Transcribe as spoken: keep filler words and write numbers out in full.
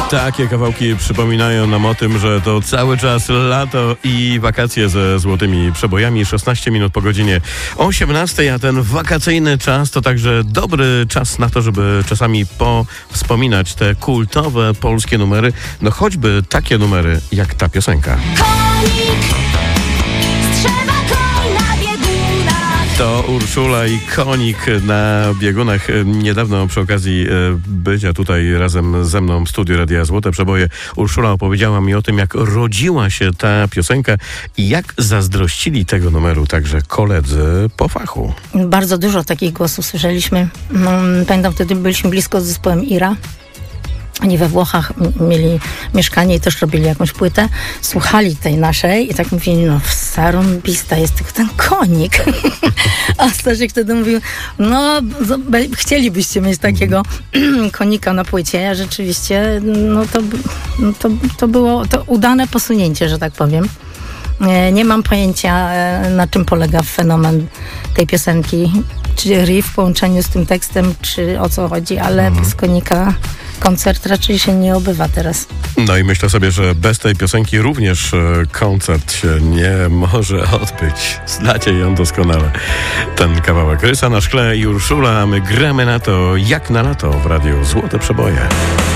Takie kawałki przypominają nam o tym, że to cały czas lato i wakacje ze złotymi przebojami. szesnaście minut po godzinie osiemnastej, a ten wakacyjny czas to także dobry czas na to, żeby czasami powspominać te kultowe polskie numery. No choćby takie numery jak ta piosenka. Konik strzela koń na biegunach. To Urszula i Konik na biegunach. Niedawno przy okazji bycia tutaj razem ze mną w studiu Radia Złote Przeboje Urszula opowiedziała mi o tym, jak rodziła się ta piosenka i jak zazdrościli tego numeru także koledzy po fachu. Bardzo dużo takich głosów słyszeliśmy. Pamiętam, wtedy byliśmy blisko z zespołem Ira. Oni we Włochach mieli mieszkanie i też robili jakąś płytę. Słuchali tej naszej i tak mówili, no zarąbista jest tylko ten Konik. A Stasiek wtedy mówił, no chcielibyście mieć takiego konika na płycie. Ja rzeczywiście, no to, no to, to było to udane posunięcie, że tak powiem. Nie mam pojęcia, na czym polega fenomen tej piosenki. Czy riff w połączeniu z tym tekstem, czy o co chodzi, ale mhm. bez Konika koncert raczej się nie obywa teraz. No i myślę sobie, że bez tej piosenki również koncert się nie może odbyć. Znacie ją doskonale. Ten kawałek. Rysa na szkle i Urszula, a my gramy na to jak na lato w Radiu Złote Przeboje.